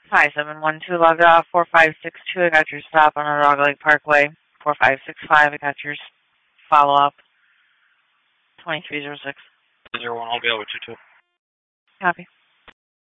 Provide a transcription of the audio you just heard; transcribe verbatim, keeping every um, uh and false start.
Hi, seven one two logged off. four five six two, I got your stop on the Dog Lake Parkway. four five six five, I got your follow-up. twenty-three oh six. zero one, I'll be over to two. Copy.